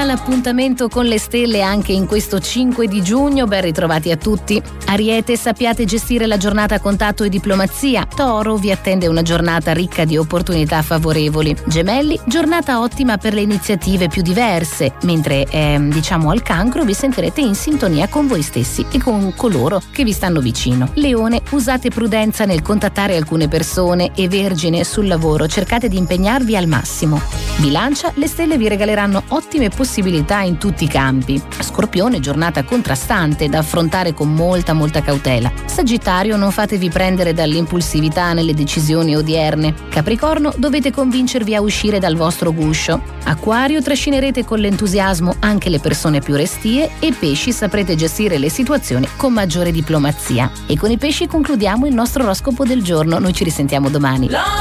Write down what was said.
l'appuntamento con le stelle anche in questo 5 di giugno. Ben ritrovati a tutti. Ariete, sappiate gestire la giornata con tatto e diplomazia. Toro, vi attende una giornata ricca di opportunità favorevoli. Gemelli, giornata ottima per le iniziative più diverse, mentre al Cancro vi sentirete in sintonia con voi stessi e con coloro che vi stanno vicino. Leone, usate prudenza nel contattare alcune persone, e Vergine, sul lavoro cercate di impegnarvi al massimo. Bilancia, le stelle vi regaleranno ottime possibilità in tutti i campi. Scorpione, giornata contrastante da affrontare con molta cautela. Sagittario, non fatevi prendere dall'impulsività nelle decisioni odierne. Capricorno, dovete convincervi a uscire dal vostro guscio. Acquario, trascinerete con l'entusiasmo anche le persone più restie, e Pesci, saprete gestire le situazioni con maggiore diplomazia. E con i Pesci concludiamo il nostro oroscopo del giorno. Noi ci risentiamo domani.